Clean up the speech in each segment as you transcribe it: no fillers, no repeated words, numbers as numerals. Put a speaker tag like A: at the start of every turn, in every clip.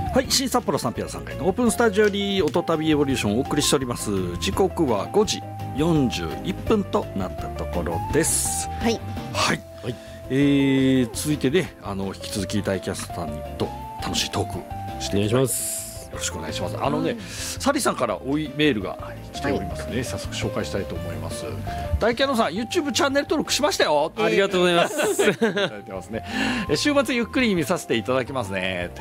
A: はい、新札幌サンピア3階のオープンスタジオより音旅エボリューションをお送りしております。時刻は5時41分となったところです。
B: はい、
A: はいはい、続いてね、引き続き大キャスターと楽しいトークしていきます。よろしくお願いします。サリさんから追いメールが来ておりますね、早速紹介したいと思います。大キャノさん YouTube チャンネル登録しましたよ、
C: ありがとうございます
A: いただいてますね。週末ゆっくり見させていただきますねって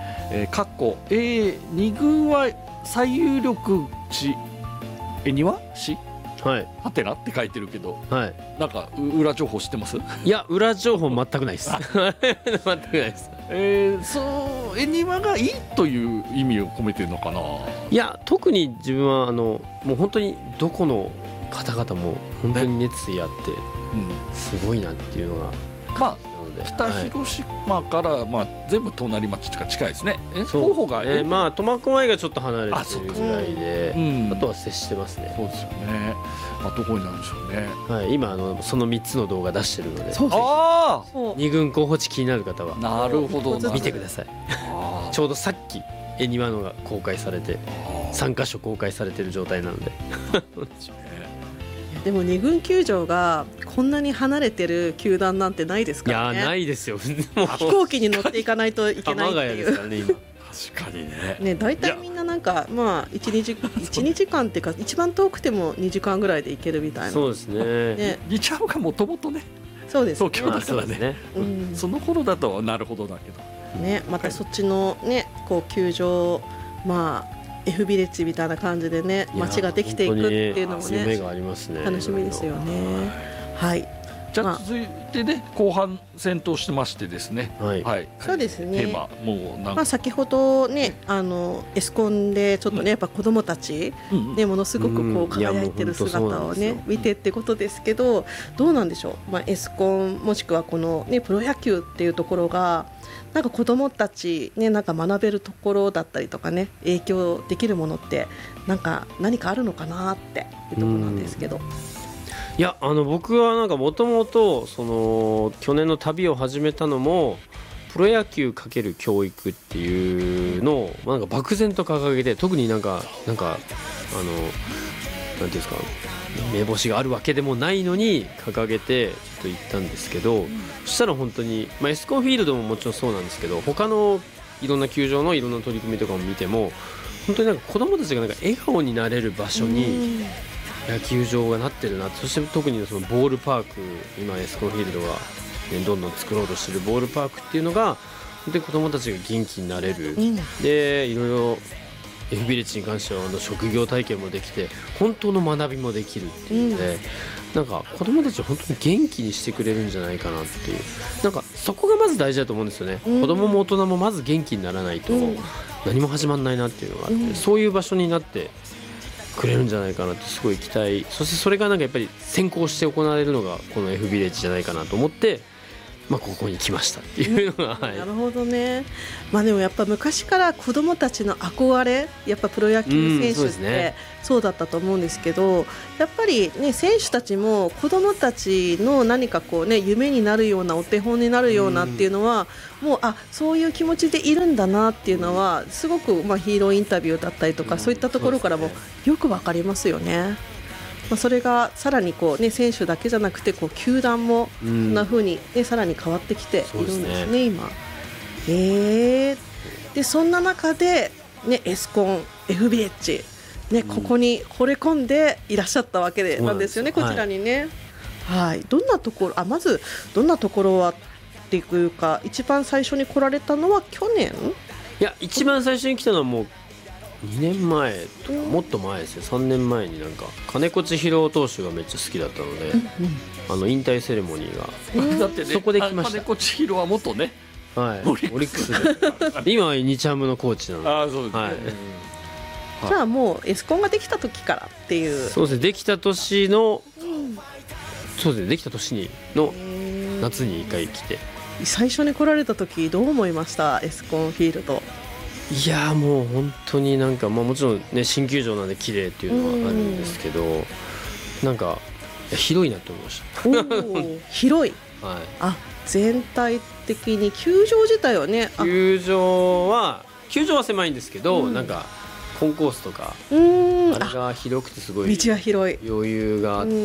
A: 。2軍は最有力地2はし
C: はい
A: はてなって書いてるけど、
C: はい、
A: なんか裏情報知ってます？
C: いや、裏情報全くないです全くないです。
A: そうエニマがいいという意味を込めてるのかな。
C: いや、特に自分はもう本当にどこの方々も本当に熱意あって、すごいなっていうのが、
A: まあ北広島から、全部隣町とか近いですね。候補が
C: 苫小牧がちょっと離れてるぐらいで、あとは接してますね。
A: そうですよね。どこになるんでしょうね。
C: はい、今その3つの動画出してるので、
B: 2
C: 軍候補地気になる方は
A: なるほど
C: 見てください。ちょうどさっきエニマのが公開されて3カ所公開されてる状態なので
B: でも2軍球場がこんなに離れてる球団なんてないですからね。
C: いや、ないですよ飛
B: 行機に乗っていかないといけないっていう。
C: ですからね、今
A: 確かにね。
B: 大体みんななんか1、2時間っていうか一番遠くても2時間ぐらいで行けるみたいな。
C: そうですね。
A: 2ちゃんがもともとね、
B: そうですね、
A: 東京だからね、その頃だとなるほどだけど
B: ね、またそっちのねこう球場F ビレッジみたいな感じでね、街ができていくっていうのもね、
C: 夢がありますね。
B: 楽しみですよね。はい。
A: じゃあ続いてね、後半戦闘してましてですね。はい。
B: そうですね。
A: テーマもうなんか
B: 先ほどね、エスコンでちょっとね、やっぱ子どもたちね、ものすごくこう輝いてる姿をね見てってことですけど、どうなんでしょう。エスコンもしくはこのねプロ野球っていうところがなんか子どもたちね、なんか学べるところだったりとかね、影響できるものって何かあるのかなっていうところなんですけど。
C: いや、僕はなんかもともと去年の旅を始めたのもプロ野球×教育っていうのをなんか漠然と掲げて、特になんていうんですか、目星があるわけでもないのに掲げてちょっと行ったんですけど、そしたら本当に、エスコンフィールドももちろんそうなんですけど、他のいろんな球場のいろんな取り組みとかも見ても、本当になんか子どもたちがなんか笑顔になれる場所に野球場がなってるな。そして特にそのボールパーク、今エスコンフィールドが、どんどん作ろうとしてるボールパークっていうのが本当に子どもたちが元気になれる、でいろいろFビレッジに関しては職業体験もできて本当の学びもできるっていうので、なんか子どもたちを本当に元気にしてくれるんじゃないかなっていう、なんかそこがまず大事だと思うんですよね。子どもも大人もまず元気にならないと何も始まんないなっていうのがあって、そういう場所になってくれるんじゃないかなってすごい期待。そしてそれがなんかやっぱり先行して行われるのがこの F ビレッジじゃないかなと思って、ここに来ましたっていうのが、
B: なるほどね。でもやっぱ昔から子どもたちの憧れ、やっぱプロ野球選手ってそうだったと思うんですけど、やっぱりね選手たちも子どもたちの何かこうね夢になるようなお手本になるようなっていうのは、もうそういう気持ちでいるんだなっていうのはすごくヒーローインタビューだったりとか、そういったところからもよくわかりますよね。それがさらにこう、選手だけじゃなくてこう球団もそんな風に、さらに変わってきているんですね、今。でそんな中で、エスコン F ビレッジ、ここに惚れ込んでいらっしゃったわけなんですよね、こちらにね。どんなところまずどんなところはっていうか、一番最初に来られたのは去年？
C: いや、一番最初に来たのはもう2年前とかもっと前ですよ。3年前になんか金子千尋投手がめっちゃ好きだったので、引退セレモニーが
A: だって、ね、
C: そこで来ました。
A: 金子千尋は元ね、
C: オリックスで今は日ハムのコーチなので。
A: そうですね。
B: じゃあもうエスコンができた時からっていう。
C: そうですね、できた年の、そうですね、できた年の夏に1回来て。
B: 最初に来られた時どう思いました？エスコンフィールド。
C: いやもう本当になんか、もちろんね新球場なんで綺麗っていうのはあるんですけど、なんか広いなと思いました。
B: 広い、
C: はい、
B: 全体的に球場自体はね、
C: 球場は球場は狭いんですけど、なんかコンコースとかあれが広くてすごい
B: 道は広い、
C: 余裕があって、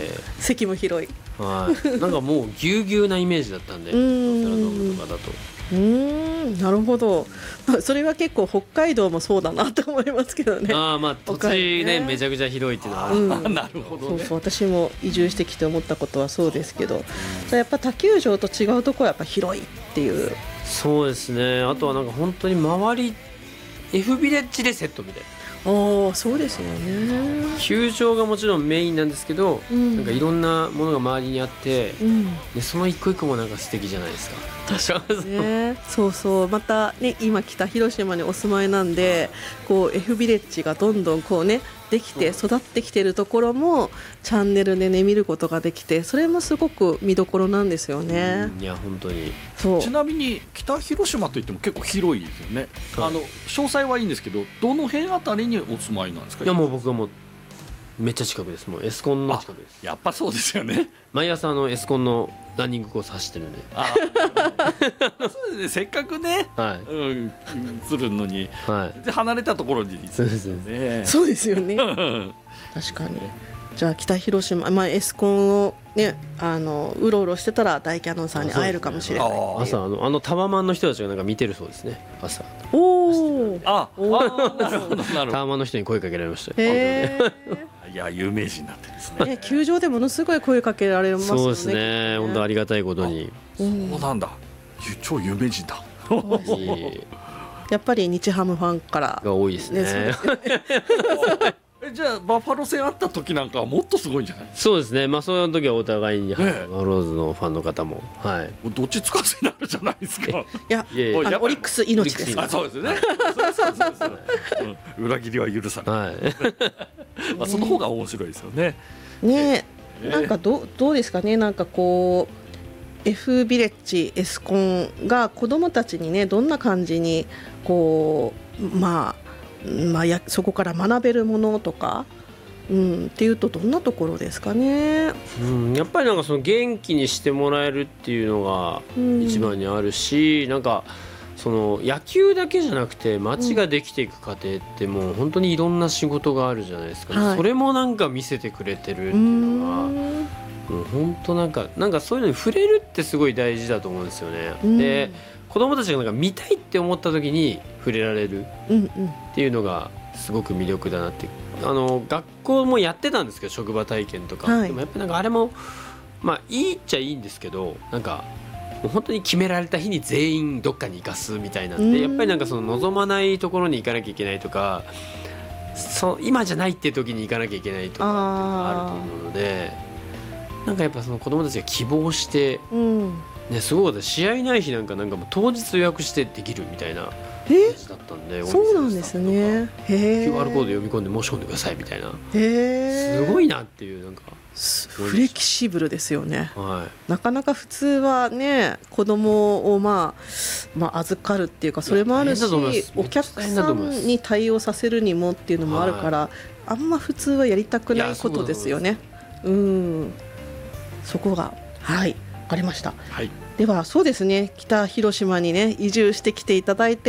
B: 席も広い、
C: はい、なんかもうぎゅうぎゅうなイメージだったんで、オーストラドームとかだと。
B: なるほど。それは結構北海道もそうだなと思いますけどね。
C: まあ土地ねめちゃくちゃ広いっていうのはある、
A: なるほどね。
B: そう私も移住してきて思ったことはそうですけど、やっぱ他球場と違うところはやっぱ広いっていう。
C: そうですね。あとはなんか本当に周り F ビレッジでセットみたいな。
B: そうですよね。
C: 球場がもちろんメインなんですけど、なんかいろんなものが周りにあって、でその一個一個もなんか素敵じゃないですか。
B: 確かにね。そうそう。またね、今北広島にお住まいなんで、こう F ビレッジがどんどんこうねできて育ってきてるところもチャンネルでね見ることができて、それもすごく見どころなんですよね。
C: いや本当に。
B: そう。
A: ちなみに北広島といっても結構広いですよね。詳細はいいんですけど、どの辺あたりにお住まいなんですか。
C: いやもう僕はもうめっちゃ近くです。もうエスコンの近くです。
A: やっぱそうですよね。
C: 毎朝エスコンのランニングコース走ってるんで。
A: そうですね。せっかくね、するのに、で離れたところに。
C: そうですね。
B: そうですよね。確かに。じゃあ北広島、エスコンをねうろうろしてたら大キャノンさんに会えるかもしれない。
C: 朝タワマンの人たちがなんか見てるそうですね。朝。
A: なるほどなるほど。
C: タワマンの人に声かけられました。
A: いや有名人になってですね。
B: 球場でものすごい声かけられますよね。
C: そうですね。本当ありがたいことに。
A: そうなんだ。超有名人だ。
B: やっぱり日ハムファンから
C: が多いですね。
A: じゃあバファロー戦あった時なんかはもっとすごいんじゃない。
C: そうですね。そういう時はお互いにバファローズのファンの方も
A: どっちつかずになるじゃないですか。
B: いやオリックス命です。
A: そうですね。裏切りは許さない。その方が面白いですよね。
B: ねえ、なんかどうですかね。なんかこう F ビレッジエスコンが子どもたちにねどんな感じにこうそこから学べるものとか、っていうとどんなところですかね。
C: やっぱりなんかその元気にしてもらえるっていうのが一番にあるし、なんかその野球だけじゃなくて街ができていく過程ってもう本当にいろんな仕事があるじゃないですか、それもなんか見せてくれてるっていうのはもう本当なんかそういうのに触れるってすごい大事だと思うんですよね。で子供たちがなんか見たいって思った時に触れられるっていうのがすごく魅力だなって。学校もやってたんですけど職場体験とか、でもやっぱりなんかあれもいいっちゃいいんですけど、なんかもう本当に決められた日に全員どっかに行かすみたいなんで、やっぱりなんかその望まないところに行かなきゃいけないとか、今じゃないっていう時に行かなきゃいけないとかっていうのがあると思うので、なんかやっぱその子供たちが希望してすごいこと試合ない日なんかもう当日予約してできるみたいな感じだったんで、
B: そうなんですね。
C: QR コード読み込んで申し込んでくださいみたいな、すごいなっていうなんか
B: フレキシブルですよね。なかなか普通はね子供を預かるっていうかそれもあるし、お客さんに対応させるにもっていうのもあるから、あんま普通はやりたくないことですよね。そこが分かりました。ではそうですね、北広島にね移住してきていただいて